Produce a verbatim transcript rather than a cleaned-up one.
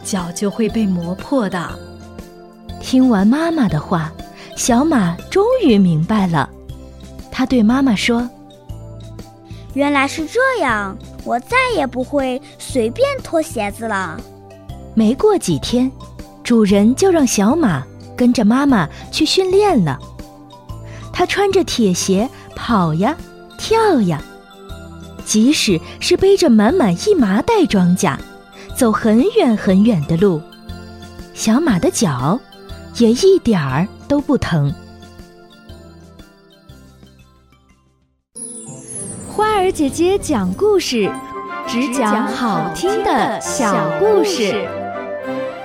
脚就会被磨破的。 听完妈妈的话，小马终于明白了。他对妈妈说： 原来是这样，我再也不会随便脱鞋子了。 没过几天，主人就让小马跟着妈妈去训练了。他穿着铁鞋跑呀跳呀，即使是背着满满一麻袋庄稼，走很远很远的路，小马的脚也一点儿都不疼。 花儿姐姐讲故事，只讲好听的小故事。